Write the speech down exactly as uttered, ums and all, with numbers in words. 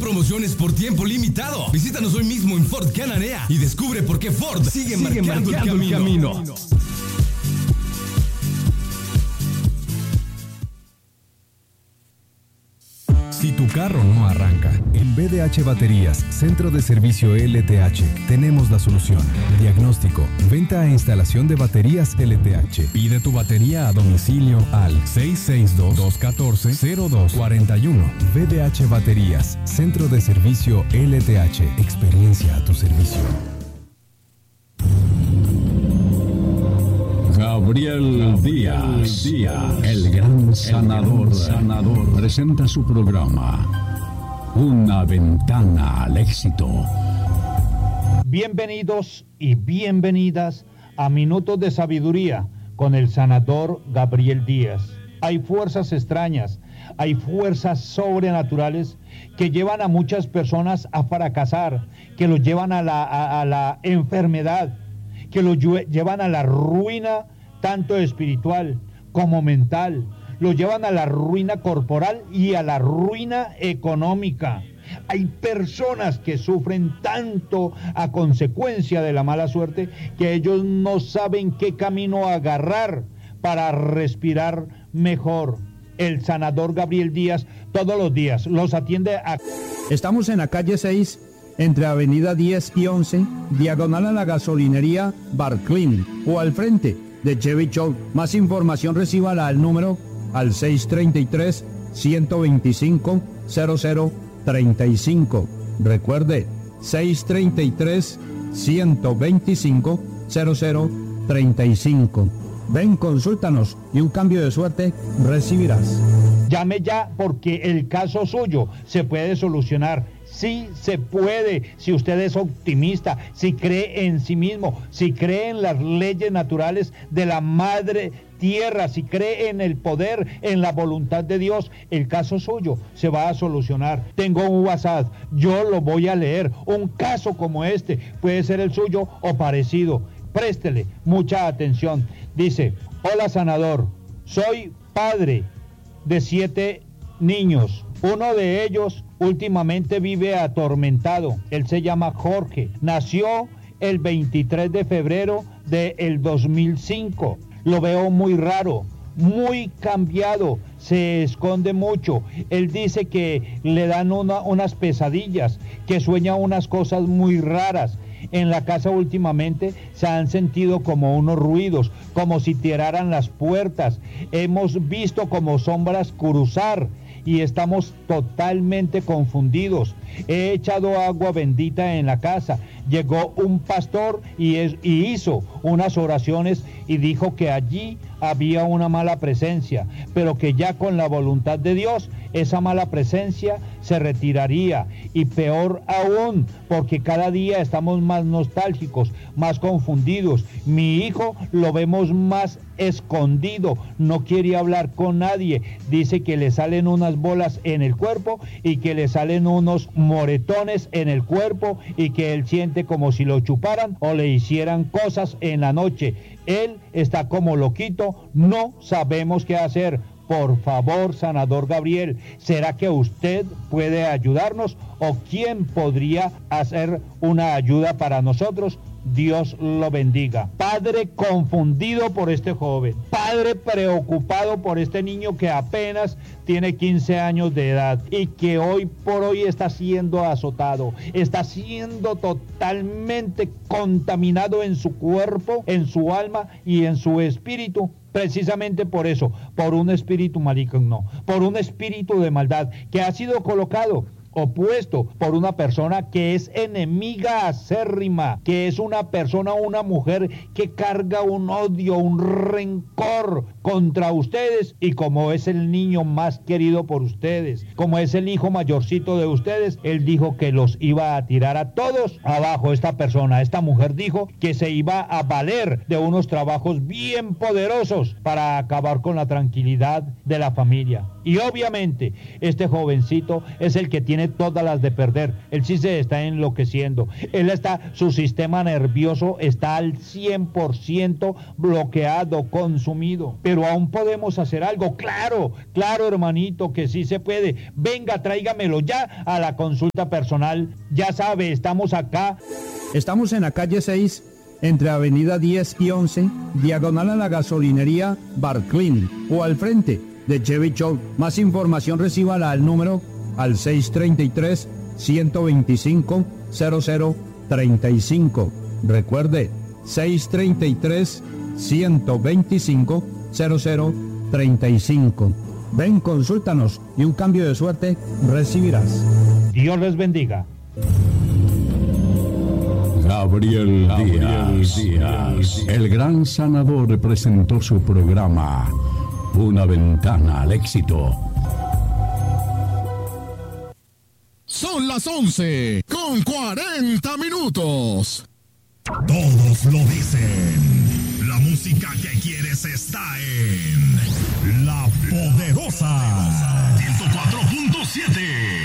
promociones por tiempo limitado. Visítanos hoy mismo en Ford Cananea y descubre por qué Ford sigue, sigue marcando, marcando el camino. El camino. Si tu carro no arranca, en B D H Baterías, Centro de Servicio L T H, tenemos la solución. Diagnóstico, venta e instalación de baterías L T H. Pide tu batería a domicilio al seis seis dos, dos uno cuatro, cero dos cuatro uno. B D H Baterías, Centro de Servicio L T H, experiencia a tu servicio. Gabriel Díaz, Díaz, el gran sanador, el gran sanador, presenta su programa, Una Ventana al Éxito. Bienvenidos y bienvenidas a Minutos de Sabiduría con el sanador Gabriel Díaz. Hay fuerzas extrañas, hay fuerzas sobrenaturales que llevan a muchas personas a fracasar, que los llevan a la, a, a la enfermedad, que los llevan a la ruina tanto espiritual como mental, los llevan a la ruina corporal y a la ruina económica. Hay personas que sufren tanto a consecuencia de la mala suerte que ellos no saben qué camino agarrar para respirar mejor. El sanador Gabriel Díaz todos los días los atiende a... Estamos en la calle seis, entre avenida diez y once, diagonal a la gasolinería Barclin, o al frente de Chevy Show. Más información recíbala al número al seis tres tres, uno dos cinco, cero cero tres cinco. Recuerde, seis tres tres, uno dos cinco, cero cero tres cinco. Ven, consúltanos y un cambio de suerte recibirás. Llame ya porque el caso suyo se puede solucionar. Sí se puede, si usted es optimista, si cree en sí mismo, si cree en las leyes naturales de la madre tierra, si cree en el poder, en la voluntad de Dios, el caso suyo se va a solucionar. Tengo un WhatsApp, yo lo voy a leer. Un caso como este puede ser el suyo o parecido. Préstele mucha atención. Dice: hola sanador, soy padre de siete niños. Uno de ellos últimamente vive atormentado. Él se llama Jorge. Nació el veintitrés de febrero del dos mil cinco. Lo veo muy raro, muy cambiado. Se esconde mucho. Él dice que le dan una, unas pesadillas, que sueña unas cosas muy raras. En la casa últimamente se han sentido como unos ruidos, como si tiraran las puertas. Hemos visto como sombras cruzar y estamos totalmente confundidos. He echado agua bendita en la casa. Llegó un pastor y, es, y hizo unas oraciones y dijo que allí había una mala presencia, pero que ya con la voluntad de Dios esa mala presencia se retiraría. Y peor aún, porque cada día estamos más nostálgicos, más confundidos. Mi hijo lo vemos más escondido, no quiere hablar con nadie. Dice que le salen unas bolas en el cuerpo y que le salen unos moretones en el cuerpo y que él siente como si lo chuparan o le hicieran cosas en la noche. Él está como loquito, no sabemos qué hacer. Por favor, sanador Gabriel, ¿será que usted puede ayudarnos o quién podría hacer una ayuda para nosotros? Dios lo bendiga. Padre confundido por este joven, padre preocupado por este niño que apenas tiene quince años de edad y que hoy por hoy está siendo azotado, está siendo totalmente contaminado en su cuerpo, en su alma y en su espíritu. Precisamente por eso, por un espíritu maligno, por un espíritu de maldad que ha sido colocado, opuesto por una persona que es enemiga acérrima, que es una persona, una mujer que carga un odio, un rencor contra ustedes, y como es el niño más querido por ustedes, como es el hijo mayorcito de ustedes, él dijo que los iba a tirar a todos abajo. Esta persona, esta mujer dijo que se iba a valer de unos trabajos bien poderosos para acabar con la tranquilidad de la familia. Y obviamente este jovencito es el que tiene todas las de perder. Él sí se está enloqueciendo. Él está, su sistema nervioso está al cien por ciento bloqueado, consumido. Pero aún podemos hacer algo. Claro, claro, hermanito, que sí se puede. Venga, tráigamelo ya a la consulta personal. Ya sabe, estamos acá. Estamos en la calle seis, entre avenida diez y once, diagonal a la gasolinería Barclin, o al frente de Chevy Show. Más información recíbala al número al seis tres tres, uno dos cinco, cero cero tres cinco. Recuerde, seis tres tres, uno dos cinco, cero cero tres cinco. Ven, consúltanos y un cambio de suerte recibirás. Dios les bendiga. Gabriel, Gabriel Díaz, Díaz, el gran sanador, presentó su programa Una Ventana al Éxito. Son las once con cuarenta minutos. Todos lo dicen. La música que quieres está en La Poderosa ciento cuatro punto siete.